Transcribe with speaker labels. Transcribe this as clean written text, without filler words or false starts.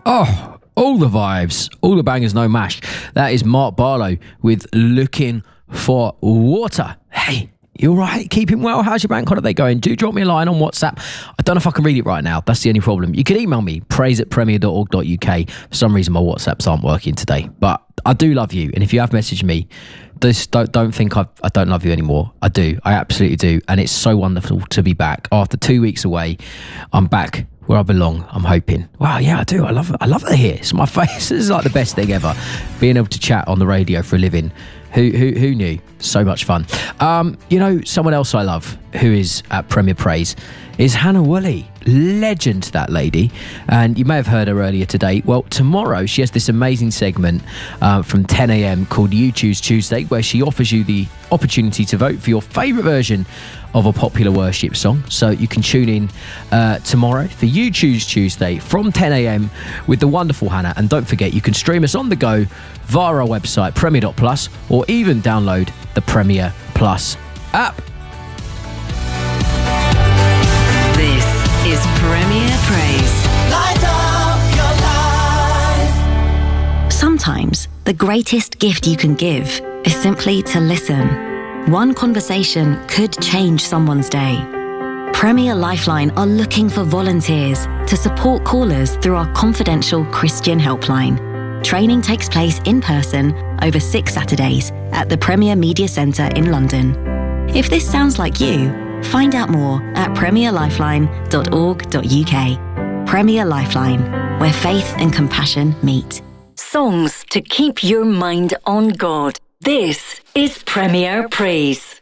Speaker 1: Oh, all the vibes, all the bangers, no mash. That is Mark Barlow with Looking for Water. Hey, you all right? Keeping well? How's your bank holiday going? Do drop me a line on WhatsApp. I don't know if I can read it right now. That's the only problem. You can email me, praise@premier.org.uk. For some reason, my WhatsApps aren't working today. But I do love you. And if you have messaged me, just don't think I don't love you anymore. I do. I absolutely do. And it's so wonderful to be back. After 2 weeks away, I'm back where I belong, I'm hoping. Wow, yeah, I do. I love it here. It's my face. This is like the best thing ever. Being able to chat on the radio for a living. Who knew? So much fun. Someone else I love who is at Premier Praise is Hannah Woolley. Legend, that lady. And you may have heard her earlier today. Well, tomorrow she has this amazing segment from 10 a.m. called You Choose Tuesday, where she offers you the opportunity to vote for your favourite version of a popular worship song. So you can tune in tomorrow for You Choose Tuesday from 10 a.m. with the wonderful Hannah. And don't forget, you can stream us on the go via our website, premier.plus, or even download the Premier Plus app.
Speaker 2: This is Premier Praise.
Speaker 3: Light up your life.
Speaker 4: Sometimes the greatest gift you can give is simply to listen. One conversation could change someone's day. Premier Lifeline are looking for volunteers to support callers through our confidential Christian helpline. Training takes place in person over 6 Saturdays at the Premier Media Centre in London. If this sounds like you, find out more at premierlifeline.org.uk. Premier Lifeline, where faith and compassion meet.
Speaker 2: Songs to keep your mind on God. This is Premier Praise.